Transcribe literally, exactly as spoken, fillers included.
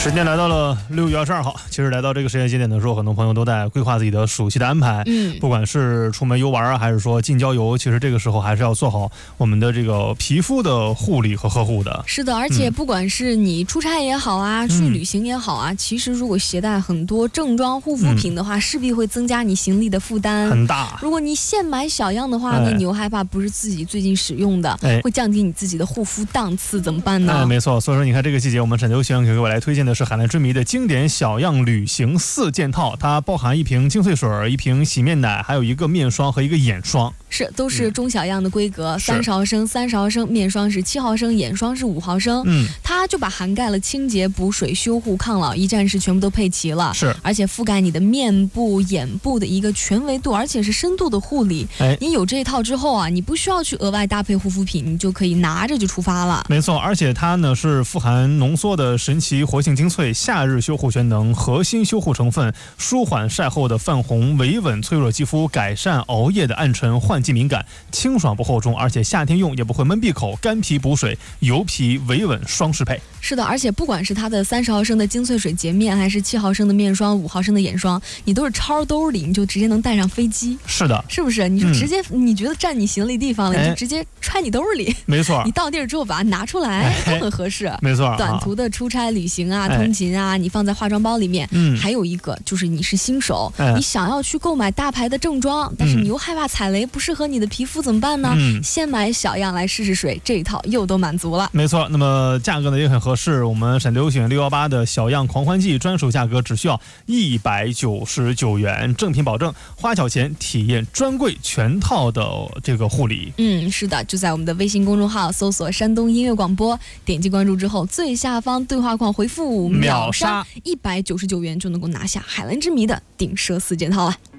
时间来到了六月二十二号，其实来到这个时间节点的时候，很多朋友都在规划自己的暑期的安排。嗯，不管是出门游玩啊，还是说近郊游，其实这个时候还是要做好我们的这个皮肤的护理和呵护的。 是的，而且不管是你出差也好啊，嗯、去旅行也好啊，其实如果携带很多正装护肤品的话，嗯、势必会增加你行李的负担很大。 如果你现买小样的话，哎、那你又害怕不是自己最近使用的，哎、会降低你自己的护肤档次，怎么办呢？ 哎，没错。所以说，你看这个季节，我们沈流行给各位来推荐的是海蓝之谜的经典小样旅行四件套，它包含一瓶精粹水、一瓶洗面奶，还有一个面霜和一个眼霜。 是，都是中小样的规格，三十毫升，三十毫升，面霜是七毫升，眼霜是五毫升。嗯，它就把涵盖了清洁、补水、修护、抗老一站式全部都配齐了。 是， 而且覆盖你的面部、眼部的一个全维度，而且是深度的护理。哎，你有这一套之后啊，你不需要去额外搭配护肤品，你就可以拿着就出发了。 没错，而且它呢是富含浓缩的神奇活性精粹、夏日修护全能、核心修护成分，舒缓晒后的泛红，维稳脆弱肌肤，改善熬夜的暗沉、换季敏感。清爽不厚重，而且夏天用也不会闷闭口，干皮补水，油皮维稳双适配。 是的，而且不管是它的三十毫升的精粹水洁面，还是七毫升的面霜、五毫升的眼霜，你都是抄兜里，你就直接能带上飞机。 是的， 是不是？你就直接、嗯、你觉得占你行李地方了，你就直接揣你兜里。 没错， 你到地儿之后把它拿出来，哎、都很合适。 没错， 短途的出差旅行啊、通勤啊，你放在化妆包里面。嗯，还有一个就是你是新手，哎、你想要去购买大牌的正装，但是你又害怕踩雷，不适合你的皮肤。怎么办呢？嗯，先买小样来试试水，这一套又都满足了。 没错，那么价格呢也很合适。我们沈流选六一八的小样狂欢季专属价格只需要一百九十九元，正品保证，花小钱体验专柜全套的这个护理。 嗯，是的，就在我们的微信公众号搜索山东音乐广播，点击关注之后，最下方对话框回复秒杀一百九十九元就能够拿下海蓝之谜的顶奢四件套了。